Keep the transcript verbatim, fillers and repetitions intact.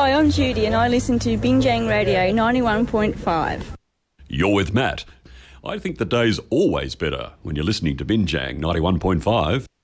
Hi, I'm Judy and I listen to Binjang Radio ninety-one point five. You're with Matt. I think the day's always better when you're listening to Binjang ninety-one point five.